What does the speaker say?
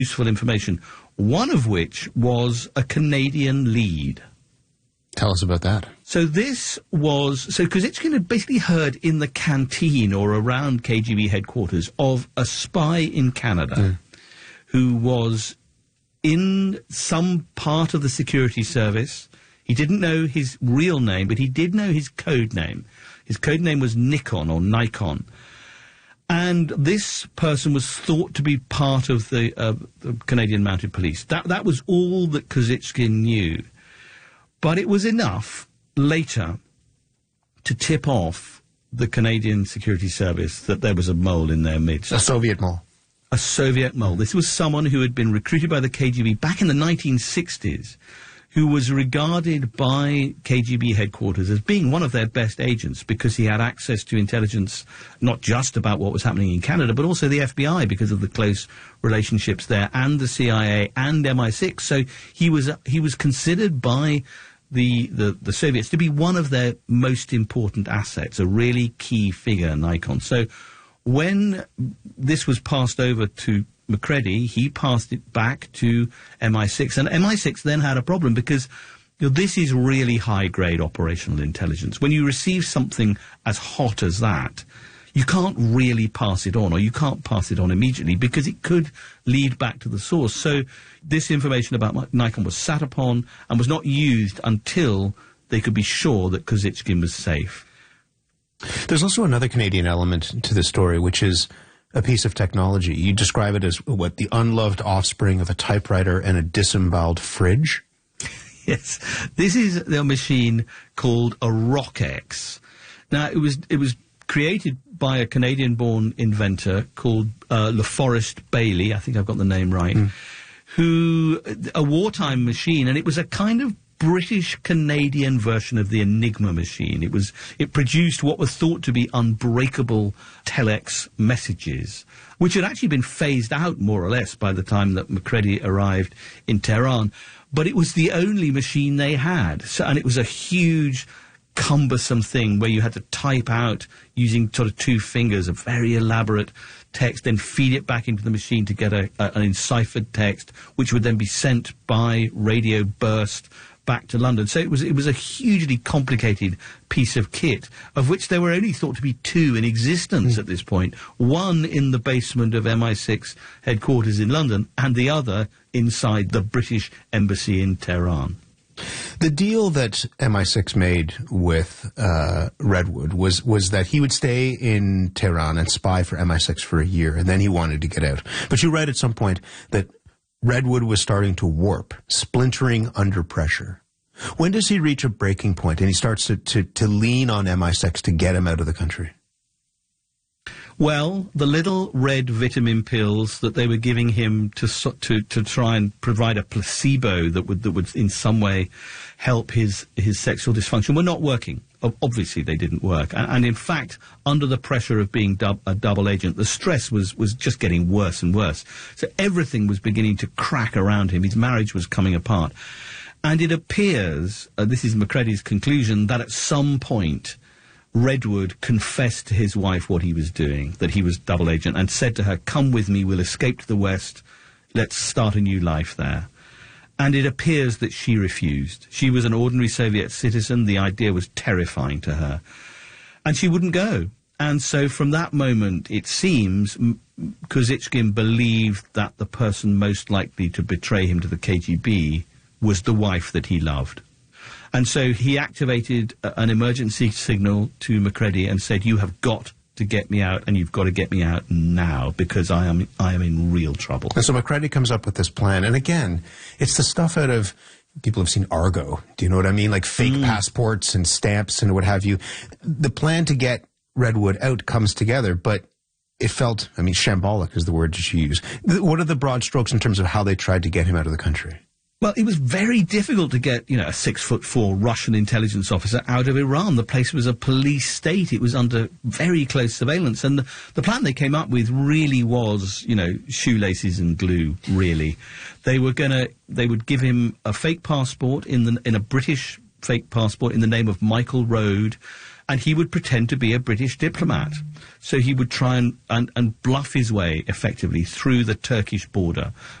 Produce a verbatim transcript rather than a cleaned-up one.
useful information, one of which was a Canadian lead. Tell us about that. So this was... So Kozychkin had basically heard in the canteen or around K G B headquarters of a spy in Canada mm. who was in some part of the security service. He didn't know his real name, but he did know his code name. His code name was Nikon or Nikon. And this person was thought to be part of the, uh, the Canadian Mounted Police. That, that was all that Kozychkin knew. But it was enough later to tip off the Canadian Security Service that there was a mole in their midst. A Soviet mole. A Soviet mole. This was someone who had been recruited by the K G B back in the nineteen sixties, who was regarded by K G B headquarters as being one of their best agents because he had access to intelligence not just about what was happening in Canada, but also the F B I because of the close relationships there, and the C I A and M I six. So he was uh, he was considered by the, the, the Soviets to be one of their most important assets, a really key figure, Nikon. So when this was passed over to Macready, he passed it back to M I six, and M I six then had a problem because, you know, this is really high-grade operational intelligence. When you receive something as hot as that, you can't really pass it on, or you can't pass it on immediately because it could lead back to the source. So this information about Nikon was sat upon and was not used until they could be sure that Kozychkin was safe. There's also another Canadian element to the story, which is a piece of technology. You describe it as, what, the unloved offspring of a typewriter and a disemboweled fridge? Yes. This is a machine called a Rockex. Now, it was it was created by a Canadian-born inventor called uh, LaForest Bailey, I think I've got the name right, mm. who, a wartime machine, and it was a kind of British-Canadian version of the Enigma machine. It was it produced what was thought to be unbreakable telex messages, which had actually been phased out more or less by the time that Macready arrived in Tehran. But it was the only machine they had, so, and it was a huge, cumbersome thing where you had to type out using sort of two fingers a very elaborate text, then feed it back into the machine to get a, a, an enciphered text, which would then be sent by radio burst back to London. So it was it was a hugely complicated piece of kit, of which there were only thought to be two in existence mm. at this point. One in the basement of M I six headquarters in London, and the other inside the British embassy in Tehran. The deal that M I six made with uh, Redwood was, was that he would stay in Tehran and spy for M I six for a year, and then he wanted to get out. But you read at some point that Redwood was starting to warp, splintering under pressure. When does he reach a breaking point and he starts to, to, to lean on M I six to get him out of the country? Well, the little red vitamin pills that they were giving him to to to try and provide a placebo that would that would in some way help his his sexual dysfunction were not working. Obviously, they didn't work, and, and in fact, under the pressure of being dub, a double agent, the stress was was just getting worse and worse. So everything was beginning to crack around him. His marriage was coming apart, and it appears, uh, this is Macready's conclusion, that at some point Redwood confessed to his wife what he was doing, that he was double agent, and said to her, "Come with me, we'll escape to the West, let's start a new life there." And it appears that she refused. She was an ordinary Soviet citizen. The idea was terrifying to her. And she wouldn't go. And so from that moment, it seems, Kozychkin believed that the person most likely to betray him to the K G B was the wife that he loved. And so he activated a, an emergency signal to Macready and said, "You have got to get me out, and you've got to get me out now, because I am I am in real trouble." And so Macready comes up with this plan, and again, it's the stuff out of, people have seen Argo, do you know what I mean? Like fake mm. passports and stamps and what have you. The plan to get Redwood out comes together, but it felt, I mean, shambolic is the word that you use. What are the broad strokes in terms of how they tried to get him out of the country? Well, it was very difficult to get, you know, a six-foot-four Russian intelligence officer out of Iran. The place was a police state. It was under very close surveillance. And the, the plan they came up with really was, you know, shoelaces and glue, really. They were going to, they would give him a fake passport in the, in a British fake passport in the name of Michael Road, and he would pretend to be a British diplomat. So he would try and, and, and bluff his way, effectively, through the Turkish border